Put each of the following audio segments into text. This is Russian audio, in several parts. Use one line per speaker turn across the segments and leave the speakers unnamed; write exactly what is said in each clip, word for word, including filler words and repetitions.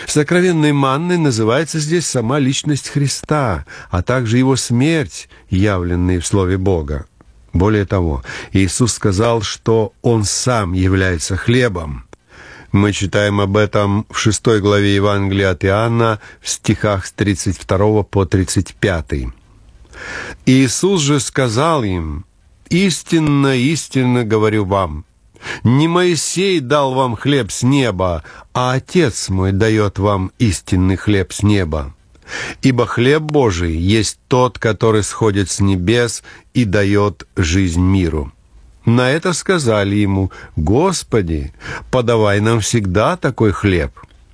Сокровенной манной называется здесь сама личность Христа, а также Его смерть, явленная в Слове Бога. Более того, Иисус сказал, что Он Сам является хлебом. Мы читаем об этом в шестой главе Евангелия от Иоанна в стихах с тридцать второго по тридцать пятый. Иисус же сказал им: «Истинно, истинно говорю вам, не Моисей дал вам хлеб с неба, а Отец мой дает вам истинный хлеб с неба. Ибо хлеб Божий есть тот, который сходит с небес и дает жизнь миру». На это сказали ему: «Господи, подавай нам всегда такой хлеб».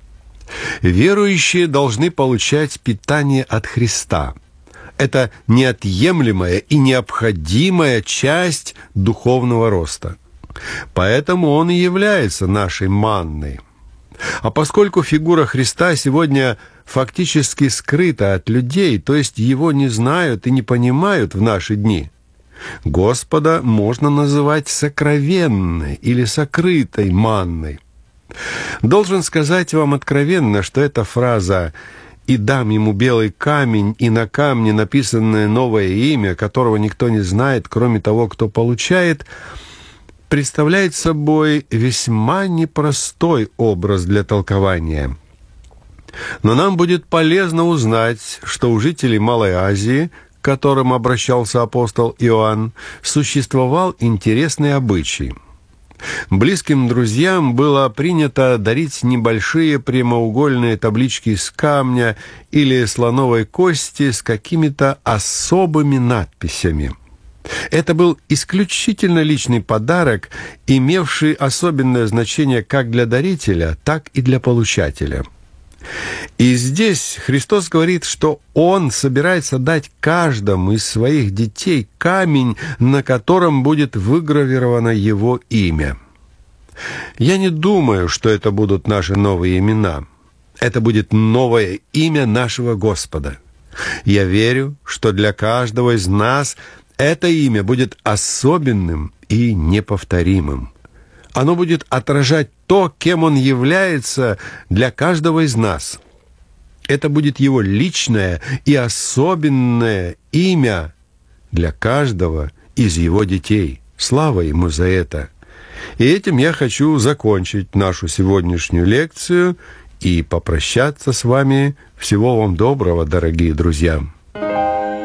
Верующие должны получать питание от Христа. Это неотъемлемая и необходимая часть духовного роста. Поэтому Он и является нашей манной. А поскольку фигура Христа сегодня фактически скрыта от людей, то есть Его не знают и не понимают в наши дни, Господа можно называть сокровенной или сокрытой манной. Должен сказать вам откровенно, что эта фраза «и дам ему белый камень, и на камне написанное новое имя, которого никто не знает, кроме того, кто получает», представляет собой весьма непростой образ для толкования. Но нам будет полезно узнать, что у жителей Малой Азии, к которым обращался апостол Иоанн, существовал интересный обычай. Близким друзьям было принято дарить небольшие прямоугольные таблички из камня или слоновой кости с какими-то особыми надписями. Это был исключительно личный подарок, имевший особенное значение как для дарителя, так и для получателя. И здесь Христос говорит, что Он собирается дать каждому из своих детей камень, на котором будет выгравировано Его имя. Я не думаю, что это будут наши новые имена. Это будет новое имя нашего Господа. Я верю, что для каждого из нас это имя будет особенным и неповторимым. Оно будет отражать то, кем Он является для каждого из нас. Это будет Его личное и особенное имя для каждого из Его детей. Слава Ему за это! И этим я хочу закончить нашу сегодняшнюю лекцию и попрощаться с вами. Всего вам доброго, дорогие друзья!